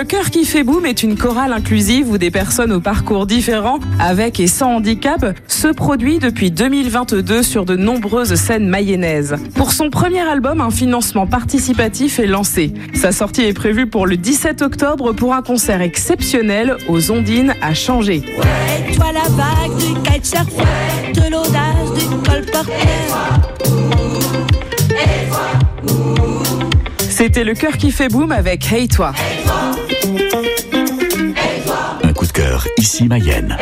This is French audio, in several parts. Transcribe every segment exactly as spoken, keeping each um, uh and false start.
Le Cœur qui fait boum est une chorale inclusive où des personnes aux parcours différents, avec et sans handicap, se produit depuis deux mille vingt-deux sur de nombreuses scènes mayennaises. Pour son premier album, un financement participatif est lancé. Sa sortie est prévue pour le dix-sept octobre pour un concert exceptionnel aux Ondines à Changé. Ouais, toi la vague du kitesurf, ouais, de l'audace du colporteur. C'était Le Cœur qui fait boum avec Hey Toi. Un coup de cœur, ici Mayenne.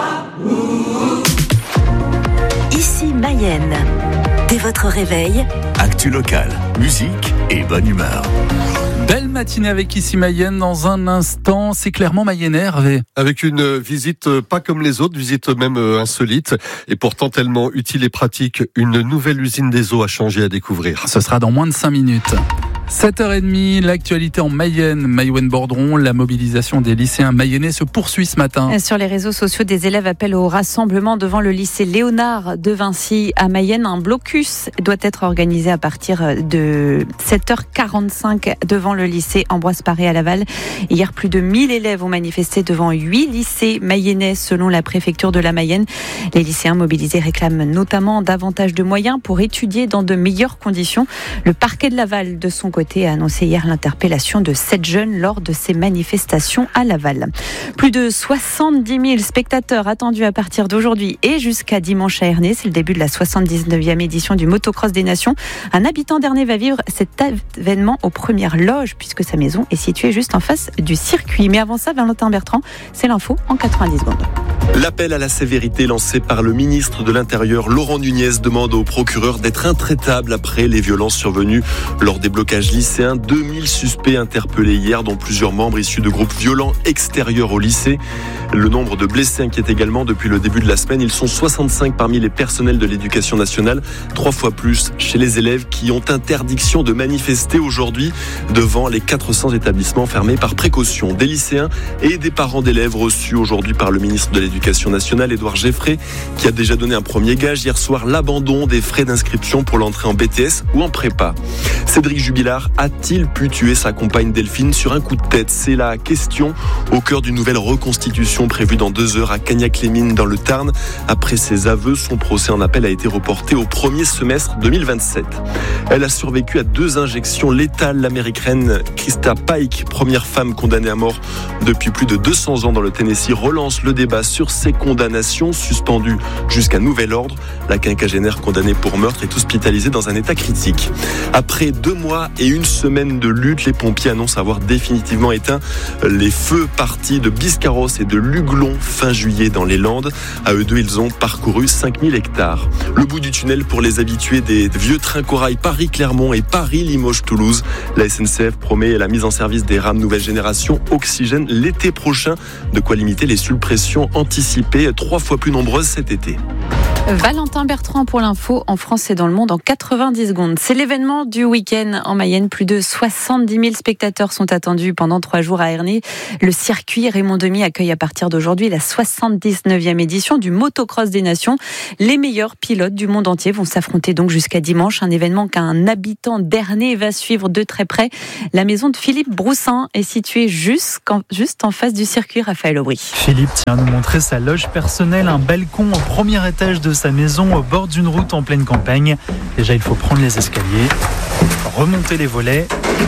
Ici Mayenne. Dès votre réveil, Actu local, musique et bonne humeur. Belle matinée avec Ici Mayenne. Dans un instant, c'est clairement mayennais, Hervé. Avec une visite pas comme les autres, visite même insolite et pourtant tellement utile et pratique. Une nouvelle usine des eaux a changé à découvrir. Ce sera dans moins de cinq minutes. sept heures trente, l'actualité en Mayenne, Maïwennes-Bordron, la mobilisation des lycéens mayennais se poursuit ce matin. Sur les réseaux sociaux, des élèves appellent au rassemblement devant le lycée Léonard de Vincy à Mayenne. Un blocus doit être organisé à partir de sept heures quarante-cinq devant le lycée Ambroise Paré à Laval. Hier, plus de mille élèves ont manifesté devant huit lycées mayennais selon la préfecture de la Mayenne. Les lycéens mobilisés réclament notamment davantage de moyens pour étudier dans de meilleures conditions. Le parquet de Laval, de son côté, a annoncé hier l'interpellation de sept jeunes lors de ces manifestations à Laval. Plus de soixante-dix mille spectateurs attendus à partir d'aujourd'hui et jusqu'à dimanche à Ernée. C'est le début de la soixante-dix-neuvième édition du Motocross des Nations. Un habitant d'Ernée va vivre cet événement aux premières loges puisque sa maison est située juste en face du circuit. Mais avant ça, Valentin Bertrand, c'est l'info en quatre-vingt-dix secondes. L'appel à la sévérité lancé par le ministre de l'Intérieur, Laurent Nunez, demande au procureur d'être intraitable après les violences survenues lors des blocages lycéens. deux mille suspects interpellés hier, dont plusieurs membres issus de groupes violents extérieurs au lycée. Le nombre de blessés inquiète également depuis le début de la semaine. Ils sont soixante-cinq parmi les personnels de l'éducation nationale, trois fois plus chez les élèves qui ont interdiction de manifester aujourd'hui devant les quatre cents établissements fermés par précaution. Des lycéens et des parents d'élèves reçus aujourd'hui par le ministre de l'Éducation nationale, Édouard Geffray, qui a déjà donné un premier gage hier soir, l'abandon des frais d'inscription pour l'entrée en B T S ou en prépa. Cédric Jubilard a-t-il pu tuer sa compagne Delphine sur un coup de tête? C'est la question au cœur d'une nouvelle reconstitution prévue dans deux heures à Cagnac-les-Mines dans le Tarn. Après ses aveux, son procès en appel a été reporté au premier semestre deux mille vingt-sept. Elle a survécu à deux injections létales. L'américaine Krista Pike, première femme condamnée à mort depuis plus de deux cents ans dans le Tennessee, relance le débat sur ses condamnations suspendues jusqu'à nouvel ordre. La quinquagénaire condamnée pour meurtre est hospitalisée dans un état critique. Après deux mois et une semaine de lutte, les pompiers annoncent avoir définitivement éteint les feux partis de Biscarros et de Luglon fin juillet dans les Landes. À eux deux, ils ont parcouru cinq mille hectares. Le bout du tunnel pour les habitués des vieux trains corail Paris-Clermont et Paris-Limoges-Toulouse. La S N C F promet la mise en service des rames nouvelle génération Oxygène l'été prochain. De quoi limiter les suppressions anticipées, trois fois plus nombreuses cet été. Valentin Bertrand pour l'info en France et dans le monde en quatre-vingt-dix secondes. C'est l'événement du week-end en Mayenne. Plus de soixante-dix mille spectateurs sont attendus pendant trois jours à Ernée. Le circuit Raymond Demy accueille à partir d'aujourd'hui la soixante-dix-neuvième édition du Motocross des Nations. Les meilleurs pilotes du monde entier vont s'affronter donc jusqu'à dimanche. Un événement qu'un habitant d'Ernée va suivre de très près. La maison de Philippe Broussin est située juste en face du circuit Raphaël Aubry. Philippe tient à nous montrer sa loge personnelle, un balcon au premier étage de sa maison au bord d'une route en pleine campagne. Déjà, il faut prendre les escaliers, remonter les volets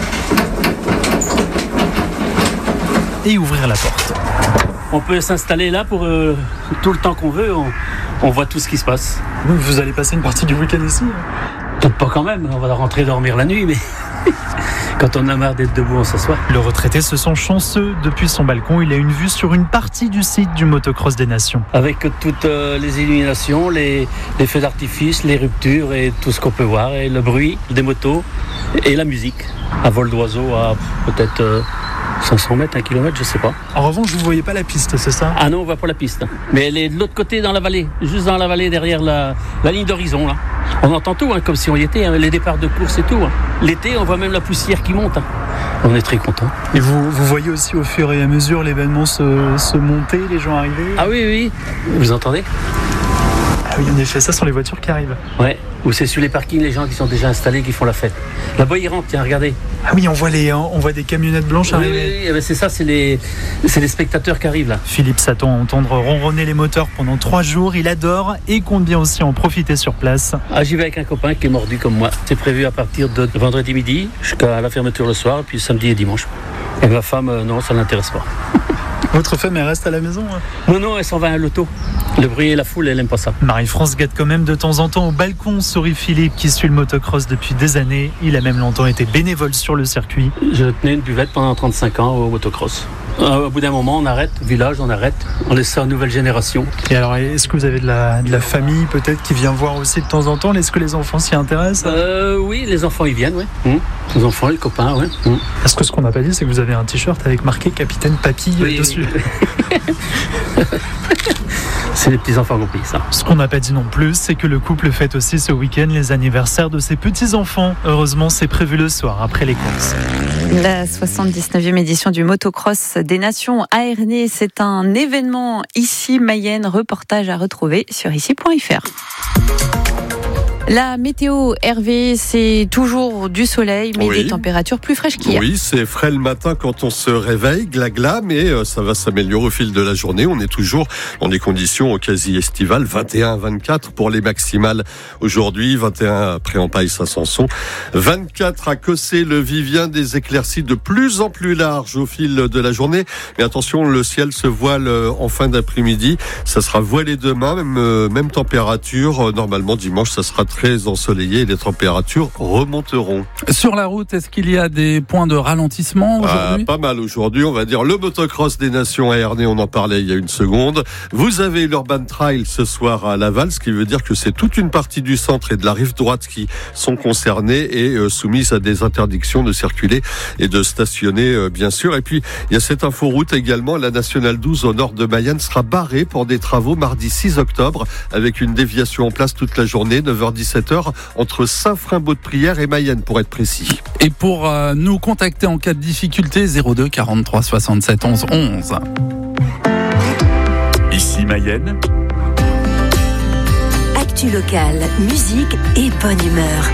et ouvrir la porte. On peut s'installer là pour euh, tout le temps qu'on veut, on, on voit tout ce qui se passe. Vous, vous allez passer une partie du week-end ici? Peut-être pas quand même, on va rentrer dormir la nuit, mais quand on a marre d'être debout, on s'assoit. Le retraité se sent chanceux. Depuis son balcon, il a une vue sur une partie du site du Motocross des Nations. Avec toutes euh, les illuminations, les, les feux d'artifice, les ruptures et tout ce qu'on peut voir, et le bruit des motos et la musique. À vol d'oiseau à peut-être euh, cinq cents mètres, un kilomètre, je sais pas. En revanche, vous ne voyez pas la piste, c'est ça? Ah non, on voit pas la piste. Mais elle est de l'autre côté dans la vallée, juste dans la vallée derrière la, la ligne d'horizon là. On entend tout, hein, comme si on y était, hein, les départs de course et tout. Hein. L'été, on voit même la poussière qui monte. Hein. On est très contents. Et vous, vous voyez aussi au fur et à mesure l'événement se, se monter, les gens arriver? Ah oui, oui. Vous entendez? Ah oui, en effet, ça sont les voitures qui arrivent. Ouais. Ou c'est sur les parkings les gens qui sont déjà installés qui font la fête. Là-bas ils rentrent, tiens, regardez. Ah oui, on voit, les, on voit des camionnettes blanches Oui, arriver. oui, oui, c'est ça, c'est les, c'est les spectateurs qui arrivent là. Philippe s'attend à entendre ronronner les moteurs pendant trois jours. Il adore et compte bien aussi en profiter sur place. Ah, j'y vais avec un copain qui est mordu comme moi. C'est prévu à partir de vendredi midi jusqu'à la fermeture le soir, puis samedi et dimanche. Et ma femme, euh, non, ça ne l'intéresse pas. Votre femme, elle reste à la maison hein? Non, non, elle s'en va à l'auto. Le bruit et la foule, elle n'aime pas ça. Marie-France guette quand même de temps en temps au balcon, sourit Philippe qui suit le motocross depuis des années. Il a même longtemps été bénévole sur le circuit. Je tenais une buvette pendant trente-cinq ans au motocross. Au bout d'un moment, on arrête, village, on arrête, on laisse ça aux nouvelles générations. Et alors, est-ce que vous avez de la, de la famille peut-être qui vient voir aussi de temps en temps? Est-ce que les enfants s'y intéressent? euh, Oui, les enfants ils viennent, oui. Mmh. Les enfants, les copains, oui. Mmh. Est-ce que ce qu'on n'a pas dit, c'est que vous avez un t-shirt avec marqué Capitaine Papy oui, dessus? Oui. C'est les petits-enfants compris, ça. Ce qu'on n'a pas dit non plus, c'est que le couple fête aussi ce week-end les anniversaires de ses petits-enfants. Heureusement, c'est prévu le soir, après les courses. La soixante-dix-neuvième édition du motocross des Nations à Ernée, c'est un événement ici, Mayenne. Reportage à retrouver sur ici point f r. La météo, Hervé, c'est toujours du soleil, mais oui. des températures plus fraîches qu'hier. Oui, c'est frais le matin quand on se réveille, gla-gla, mais ça va s'améliorer au fil de la journée. On est toujours dans des conditions quasi estivales, vingt et un à vingt-quatre pour les maximales aujourd'hui, vingt et un à Pré-en-Paille, Saint-Sanson, vingt-quatre à Cossé, le Vivien, des éclaircies de plus en plus larges au fil de la journée. Mais attention, le ciel se voile en fin d'après-midi. Ça sera voilé demain, même, même température. Normalement, dimanche, ça sera très ensoleillé et les températures remonteront. Sur la route, est-ce qu'il y a des points de ralentissement aujourd'hui? ah, Pas mal aujourd'hui, on va dire le motocross des Nations à Ernée, on en parlait il y a une seconde. Vous avez l'Urban Trail ce soir à Laval, ce qui veut dire que c'est toute une partie du centre et de la rive droite qui sont concernées et euh, soumises à des interdictions de circuler et de stationner, euh, bien sûr. Et puis, il y a cette inforoute également, la Nationale douze au nord de Mayenne sera barrée pour des travaux mardi six octobre avec une déviation en place toute la journée, neuf heures dix-sept heures, entre Saint-Frimbault-de-Prière et Mayenne, pour être précis. Et pour euh, nous contacter en cas de difficulté, zéro deux quarante-trois soixante-sept onze onze. Ici Mayenne. Actu locale, musique et bonne humeur.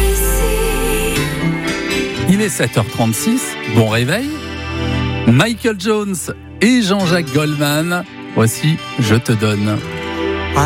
Il est sept heures trente-six, bon réveil. Michael Jones et Jean-Jacques Goldman, voici Je te donne.